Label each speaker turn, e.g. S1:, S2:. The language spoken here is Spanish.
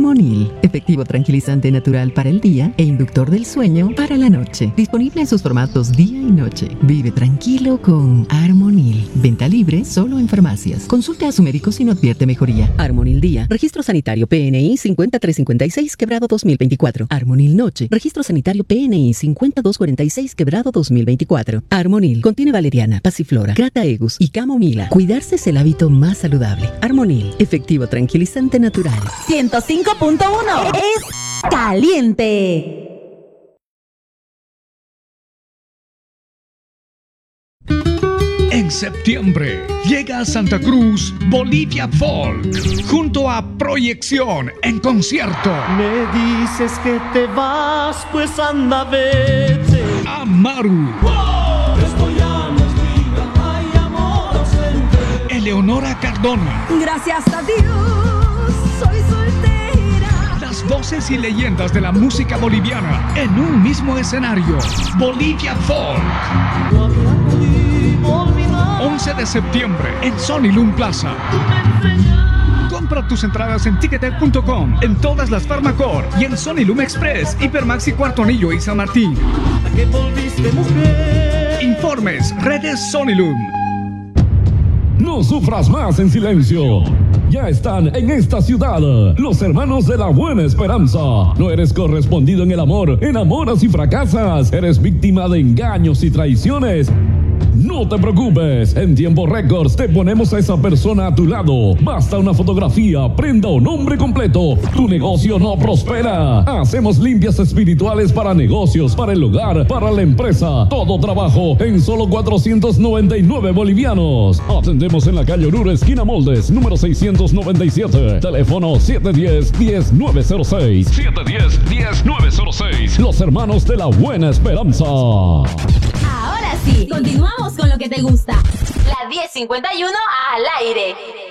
S1: Armonil, efectivo tranquilizante natural para el día e inductor del sueño para la noche. Disponible en sus formatos día y noche. Vive tranquilo con Armonil. Venta libre solo en farmacias. Consulte a su médico si no advierte mejoría. Armonil Día. Registro sanitario PNI 5356 quebrado 2024. Armonil Noche. Registro sanitario PNI 5246 quebrado 2024. Armonil. Contiene valeriana, pasiflora, crataegus y camomila. Cuidarse es el hábito más saludable. Armonil. Efectivo tranquilizante natural.
S2: 105.1 es caliente.
S3: En septiembre llega a Santa Cruz Bolivia Folk junto a Proyección en concierto.
S4: Me dices que te vas, pues anda, vete.
S3: Amaru.
S4: Esto ya no es vida, hay amor ausente.
S3: Eleonora Cardona.
S2: Gracias a Dios, soy soltera.
S3: Las voces y leyendas de la música boliviana en un mismo escenario. Bolivia Folk.
S4: No había podido olvidar.
S3: 11 de septiembre en Sonilum Plaza. Compra tus entradas en Ticketek.com, en todas las Farmacor y en Sonilum Express, Hipermax y Cuarto Anillo y San Martín.
S4: ¿A qué volviste, mujer?
S3: Informes, redes Sonilum.
S5: No sufras más en silencio. Ya están en esta ciudad los hermanos de la Buena Esperanza. No eres correspondido en el amor, enamoras y fracasas. Eres víctima de engaños y traiciones. No te preocupes, en Tiempo Records te ponemos a esa persona a tu lado. Basta una fotografía, prenda o nombre completo. Tu negocio no prospera. Hacemos limpias espirituales para negocios, para el hogar, para la empresa. Todo trabajo en solo 499 bolivianos. Atendemos en la calle Oruro, esquina Moldes, número 697. Teléfono 710-10906. 710-10906. Los hermanos de la Buena Esperanza.
S2: Ahora sí, continuamos con lo que te gusta. La 10:51 al aire.